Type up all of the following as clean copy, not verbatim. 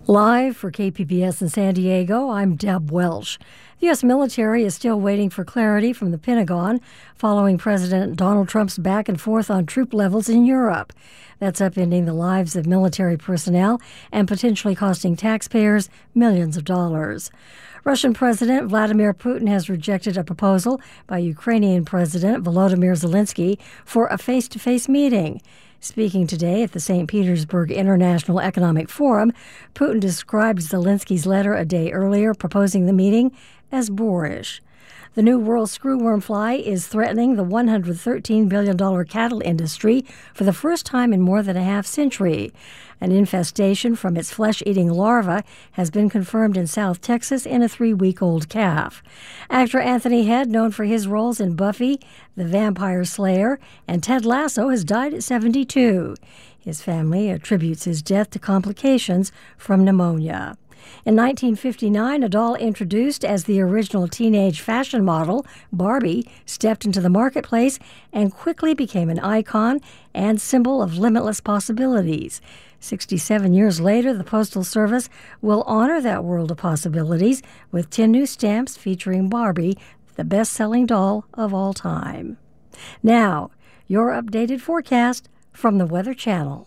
Live for KPBS in San Diego, I'm Deb Welsh. The U.S. military is still waiting for clarity from the Pentagon following President Donald Trump's back and forth on troop levels in Europe. That's upending the lives of military personnel and potentially costing taxpayers millions of dollars. Russian President Vladimir Putin has rejected a proposal by Ukrainian President Volodymyr Zelensky for a face-to-face meeting. Speaking today at the St. Petersburg International Economic Forum, Putin described Zelensky's letter a day earlier proposing the meeting as boorish. The new world screwworm fly is threatening the $113 billion cattle industry for the first time in more than a half century. An infestation from its flesh-eating larva has been confirmed in South Texas in a 3-week-old calf. Actor Anthony Head, known for his roles in Buffy, The Vampire Slayer, and Ted Lasso, has died at 72. His family attributes his death to complications from pneumonia. In 1959, a doll introduced as the original teenage fashion model, Barbie, stepped into the marketplace and quickly became an icon and symbol of limitless possibilities. 67 years later, the Postal Service will honor that world of possibilities with 10 new stamps featuring Barbie, the best-selling doll of all time. Now, your updated forecast from the Weather Channel.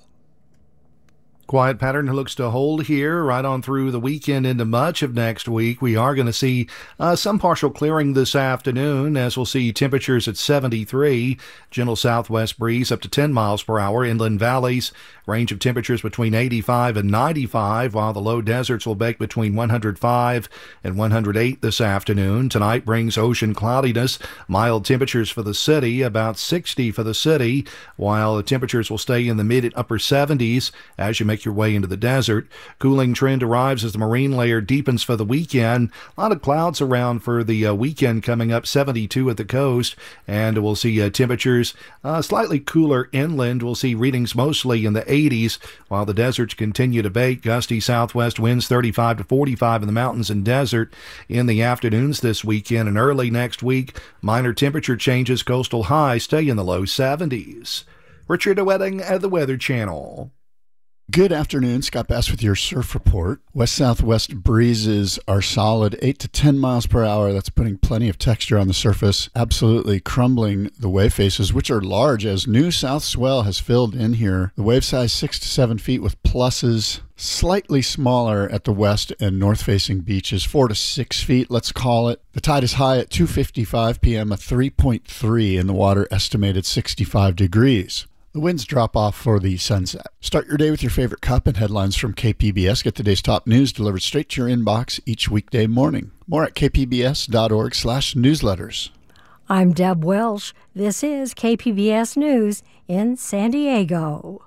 Quiet pattern looks to hold here right on through the weekend into much of next week. We are going to see some partial clearing this afternoon, as we'll see temperatures at 73, gentle southwest breeze up to 10 miles per hour. Inland valleys, range of temperatures between 85 and 95, while the low deserts will bake between 105 and 108 this afternoon. Tonight brings ocean cloudiness, mild temperatures for the city, about 60 for the city, while the temperatures will stay in the mid and upper 70s as you make your way into the desert. Cooling trend arrives as the marine layer deepens for the weekend. A lot of clouds around for the weekend coming up, 72 at the coast, and we'll see temperatures slightly cooler inland. We'll see readings mostly in the 80s, while the deserts continue to bake. Gusty southwest winds 35 to 45 in the mountains and desert in the afternoons this weekend, and early next week, minor temperature changes. Coastal highs stay in the low 70s. Richard Wedding at the Weather Channel. Good afternoon, Scott Bass with your surf report. West-southwest breezes are solid, 8 to 10 miles per hour. That's putting plenty of texture on the surface, absolutely crumbling the wave faces, which are large as new south swell has filled in here. The wave size 6 to 7 feet with pluses, slightly smaller at the west and north-facing beaches, 4 to 6 feet, let's call it. The tide is high at 2:55 p.m., a 3.3 in the water, estimated 65 degrees. The winds drop off for the sunset. Start your day with your favorite cup and headlines from KPBS. Get the day's top news delivered straight to your inbox each weekday morning. More at kpbs.org/newsletters. I'm Deb Welsh. This is KPBS News in San Diego.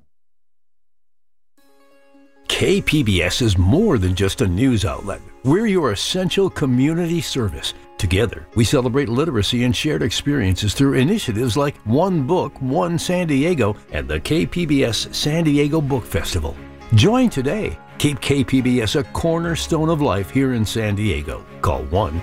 KPBS is more than just a news outlet. We're your essential community service. Together, we celebrate literacy and shared experiences through initiatives like One Book, One San Diego, and the KPBS San Diego Book Festival. Join today. Keep KPBS a cornerstone of life here in San Diego. Call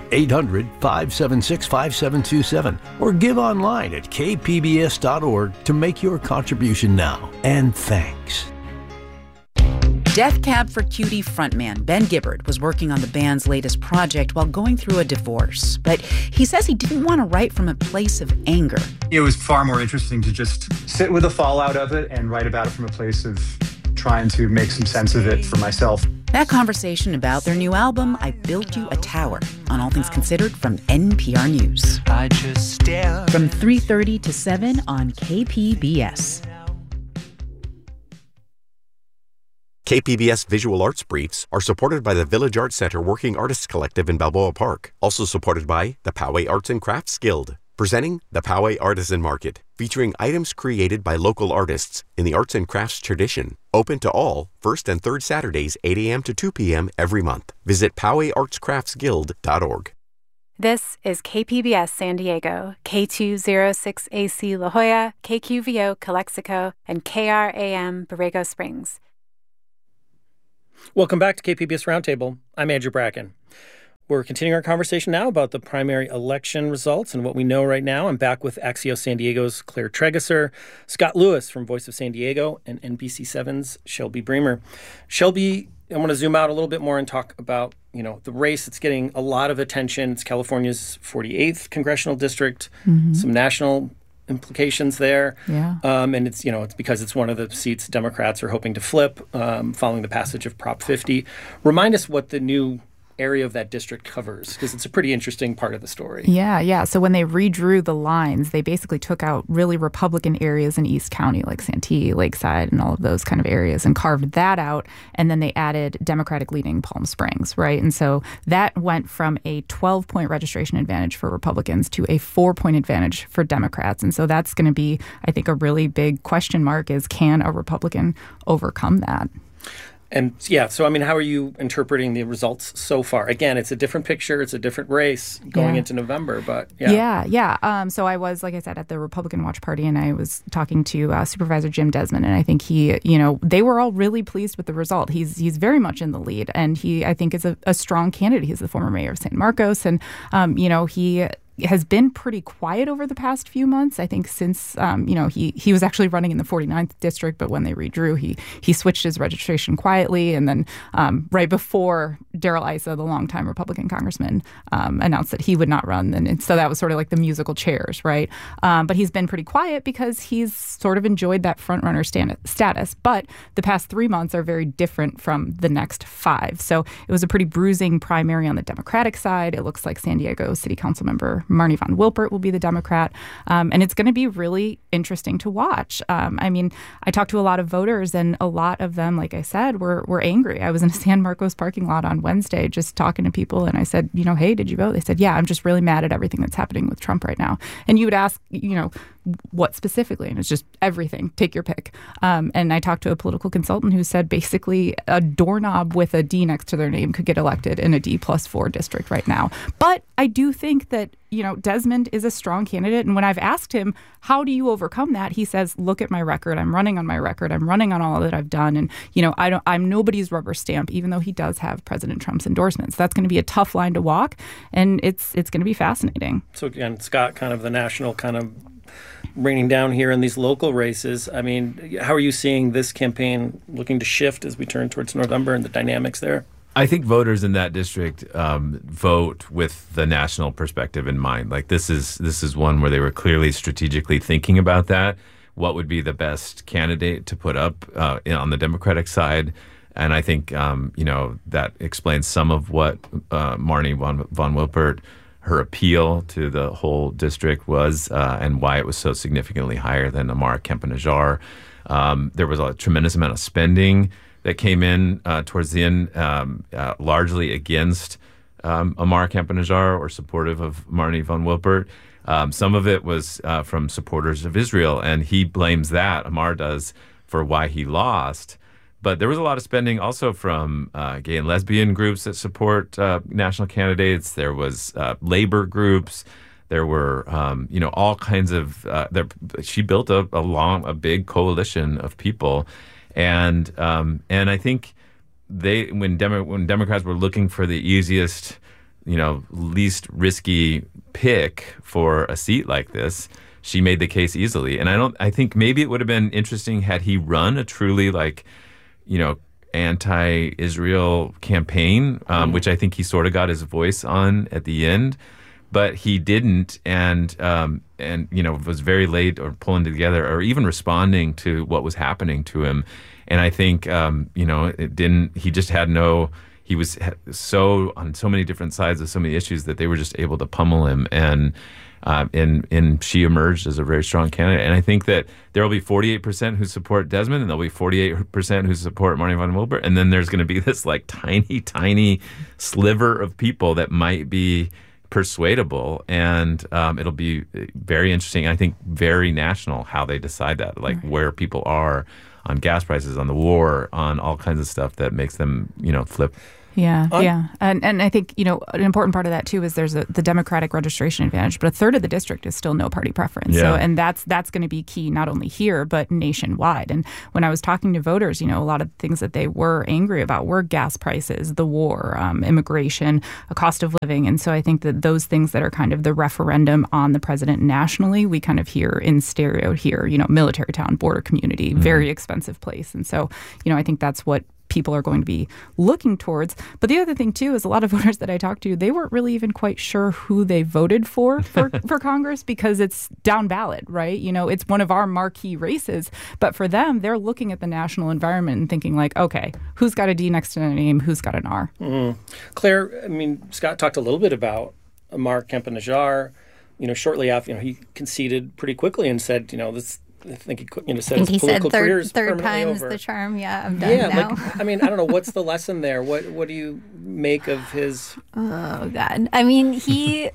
1-800-576-5727 or give online at kpbs.org to make your contribution now. And thanks. Death Cab for Cutie frontman Ben Gibbard was working on the band's latest project while going through a divorce. But he says he didn't want to write from a place of anger. It was far more interesting to just sit with the fallout of it and write about it from a place of trying to make some sense of it for myself. That conversation about their new album, I Built You a Tower, on All Things Considered from NPR News. From 3:30 to 7 on KPBS. KPBS Visual Arts Briefs are supported by the Village Arts Center Working Artists Collective in Balboa Park. Also supported by the Poway Arts and Crafts Guild. Presenting the Poway Artisan Market, featuring items created by local artists in the arts and crafts tradition. Open to all, first and third Saturdays, 8 a.m. to 2 p.m. every month. Visit PowayArtsCraftsGuild.org. This is KPBS San Diego, K206AC La Jolla, KQVO Calexico, and KRAM Borrego Springs. Welcome back to KPBS Roundtable. I'm Andrew Bracken. We're continuing our conversation now about the primary election results and what we know right now. I'm back with Axios San Diego's Claire Tregesser, Scott Lewis from Voice of San Diego, and NBC7's Shelby Bremer. Shelby, I want to zoom out a little bit more and talk about, the race that's getting a lot of attention. It's California's 48th congressional district, some national implications there. Yeah. And it's, it's because it's one of the seats Democrats are hoping to flip following the passage of Prop 50. Remind us what the new area of that district covers, because it's a pretty interesting part of the story. Yeah. So when they redrew the lines, they basically took out really Republican areas in East County, like Santee, Lakeside, and all of those kind of areas, and carved that out. And then they added Democratic-leaning Palm Springs, right? And so that went from a 12-point registration advantage for Republicans to a 4-point advantage for Democrats. And so that's going to be, I think, a really big question mark is, can a Republican overcome that? And so, how are you interpreting the results so far? Again, it's a different picture. It's a different race going into November, but Yeah. So I was, like I said, at the Republican Watch Party, and I was talking to Supervisor Jim Desmond, and I think he, they were all really pleased with the result. He's very much in the lead, and he, I think, is a strong candidate. He's the former mayor of San Marcos, and, he has been pretty quiet over the past few months. I think since, he was actually running in the 49th district, but when they redrew, he switched his registration quietly. And then right before Darrell Issa, the longtime Republican congressman, announced that he would not run. And so that was sort of like the musical chairs, right? But he's been pretty quiet because he's sort of enjoyed that front runner status. But the past 3 months are very different from the next 5. So it was a pretty bruising primary on the Democratic side. It looks like San Diego City Council member Marnie Von Wilpert will be the Democrat. And it's going to be really interesting to watch. I talked to a lot of voters, and a lot of them, like I said, were angry. I was in a San Marcos parking lot on Wednesday just talking to people, and I said, hey, did you vote? They said, yeah, I'm just really mad at everything that's happening with Trump right now. And you would ask, what specifically? And it's just everything. Take your pick. And I talked to a political consultant who said basically a doorknob with a D next to their name could get elected in a D+4 district right now. But I do think that, Desmond is a strong candidate. And when I've asked him, how do you overcome that? He says, look at my record. I'm running on my record. I'm running on all that I've done. And, I'm nobody's rubber stamp, even though he does have President Trump's endorsements. That's going to be a tough line to walk. And it's going to be fascinating. So again, Scott, kind of the national kind of raining down here in these local races. How are you seeing this campaign looking to shift as we turn towards November and the dynamics there? I think voters in that district vote with the national perspective in mind. Like this is one where they were clearly strategically thinking about that. What would be the best candidate to put up on the Democratic side? And I think that explains some of what Marnie Von Wilpert, her appeal to the whole district was, and why it was so significantly higher than Amara Kempe-Najjar. There was a tremendous amount of spending that came in towards the end, largely against Amara Kempe-Najjar or supportive of Marnie Von Wilpert. Some of it was from supporters of Israel, and he blames that, Amar does, for why he lost. But there was a lot of spending also from gay and lesbian groups that support national candidates. There was labor groups. There were, all kinds of. She built a big coalition of people, and I think when Democrats were looking for the easiest, least risky pick for a seat like this, she made the case easily. And I think maybe it would have been interesting had he run a truly anti-Israel campaign, which I think he sort of got his voice on at the end, but he didn't, and was very late or pulling together or even responding to what was happening to him. And I think it didn't. He just had no. He was on so many different sides of so many issues that they were just able to pummel him, and she emerged as a very strong candidate. And I think that there will be 48% who support Desmond, and there'll be 48% who support Marnie Von Wilpert, and then there's going to be this tiny sliver of people that might be persuadable, and it'll be very interesting. I think very national how they decide that, where people are on gas prices, on the war, on all kinds of stuff that makes them, flip. Yeah. And I think, an important part of that, too, is there's the Democratic registration advantage, but a third of the district is still no party preference. Yeah. So, and that's going to be key, not only here, but nationwide. And when I was talking to voters, a lot of things that they were angry about were gas prices, the war, immigration, a cost of living. And so I think that those things that are kind of the referendum on the president nationally, we kind of hear in stereo here, military town, border community, very expensive place. And so, I think that's what people are going to be looking towards. But the other thing, too, is a lot of voters that I talked to, they weren't really even quite sure who they voted for Congress because it's down ballot, right? It's one of our marquee races. But for them, they're looking at the national environment and thinking like, okay, who's got a D next to their name? Who's got an R? Mm-hmm. Claire, Scott talked a little bit about Mark Kempe-Najjar. Shortly after, he conceded pretty quickly and said, this. I think he said his political career is third permanently time's over. the charm. Yeah, I'm done now. I don't know. What's the lesson there? What do you make of his? Oh God! He,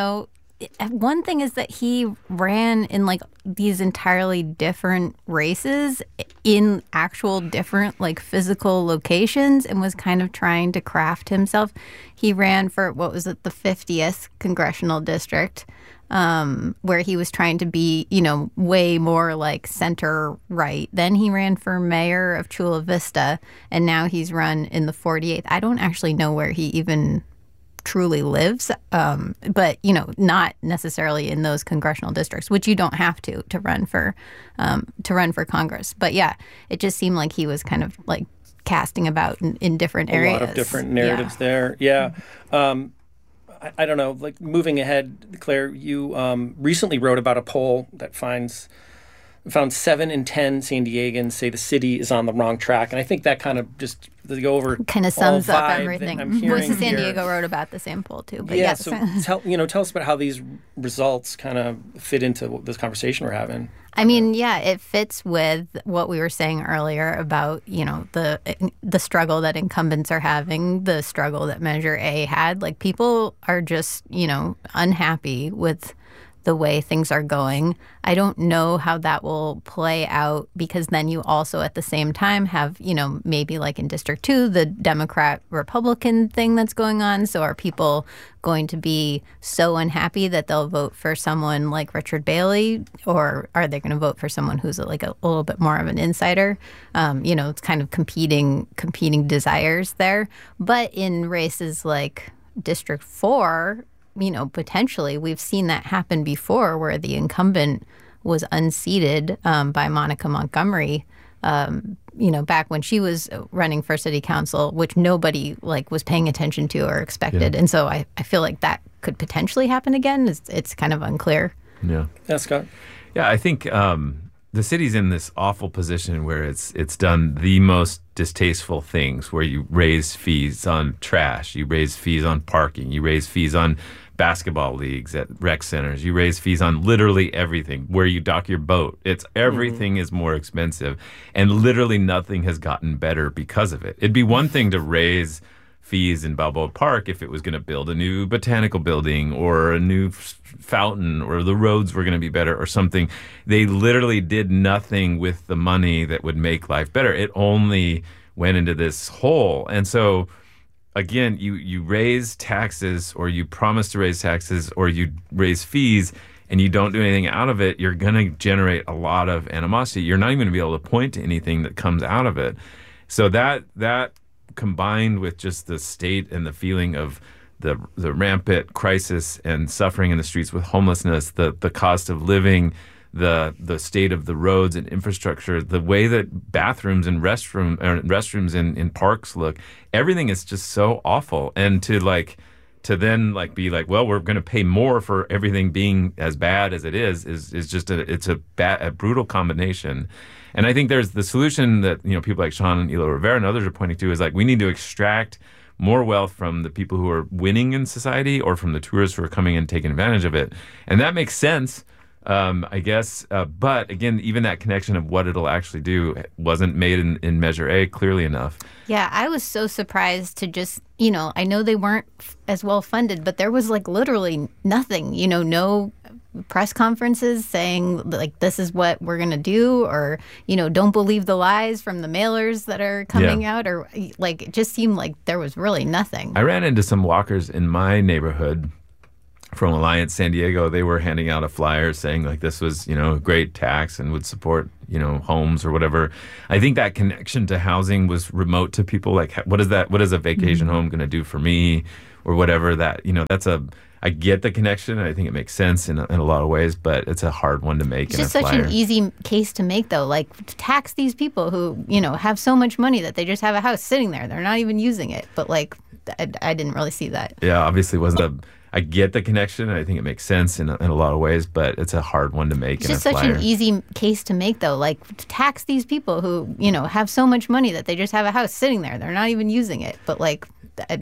one thing is that he ran in these entirely different races in actual different physical locations and was kind of trying to craft himself. He ran for the 50th congressional district. Where he was trying to be, way more center right. Then he ran for mayor of Chula Vista, and now he's run in the 48th. I don't actually know where he even truly lives, but not necessarily in those congressional districts, which you don't have to run for Congress. But yeah, it just seemed like he was kind of casting about in different areas. A lot of different narratives there. Yeah. I don't know, moving ahead, Claire, you recently wrote about a poll that found 7 in 10 San Diegans say the city is on the wrong track. And I think that kind of just go over kind of sums up everything. Voice of San Diego wrote about the same poll too. But yeah, so tell us about how these results kind of fit into this conversation we're having. It fits with what we were saying earlier about, the struggle that incumbents are having, the struggle that Measure A had. People are just, unhappy with the way things are going. I don't know how that will play out because then you also at the same time have, maybe in District 2, the Democrat-Republican thing that's going on. So are people going to be so unhappy that they'll vote for someone like Richard Bailey, or are they going to vote for someone who's a little bit more of an insider? It's kind of competing desires there. But in races like District 4, potentially we've seen that happen before where the incumbent was unseated by Monica Montgomery, back when she was running for city council, which nobody was paying attention to or expected. Yeah. And so I feel like that could potentially happen again. It's kind of unclear. Yeah. Yeah, Scott? Yeah, I think the city's in this awful position where it's done the most distasteful things, where you raise fees on trash, you raise fees on parking, you raise fees on basketball leagues at rec centers, you raise fees on literally everything, where you dock your boat. Everything is more expensive, and literally nothing has gotten better because of it. It'd be one thing to raise fees in Balboa Park if it was going to build a new botanical building or a new fountain, or the roads were going to be better or something. They literally did nothing with the money that would make life better. It only went into this hole. And so again, you raise taxes, or you promise to raise taxes, or you raise fees, and you don't do anything out of it, you're going to generate a lot of animosity. You're not even going to be able to point to anything that comes out of it. So that combined with just the state and the feeling of the rampant crisis and suffering in the streets with homelessness, the cost of living, the state of the roads and infrastructure, the way that bathrooms and restrooms in parks look, everything is just so awful. And to then be well, we're going to pay more for everything being as bad as it is just a brutal combination. And I think there's the solution that people like Sean and Elo Rivera and others are pointing to is we need to extract more wealth from the people who are winning in society, or from the tourists who are coming and taking advantage of it. And that makes sense, I guess. But again, even that connection of what it'll actually do wasn't made in Measure A clearly enough. Yeah, I was so surprised to just, I know they weren't as well funded, but there was literally nothing, no press conferences saying this is what we're going to do, or, don't believe the lies from the mailers that are coming out, or it just seemed like there was really nothing. I ran into some walkers in my neighborhood from Alliance San Diego, they were handing out a flyer saying like this was, a great tax and would support, homes or whatever. I think that connection to housing was remote to people. Like, what is a vacation home going to do for me or whatever that, I get the connection. And I think it makes sense in a lot of ways, but it's a hard one to make. It's just such an easy case to make, though. Like, tax these people who, have so much money that they just have a house sitting there. They're not even using it. But, like, I didn't really see that. Yeah, obviously I get the connection, and I think it makes sense in a lot of ways, but it's a hard one to make. It's just such an easy case to make, though. Like, tax these people who, have so much money that they just have a house sitting there. They're not even using it. But, like,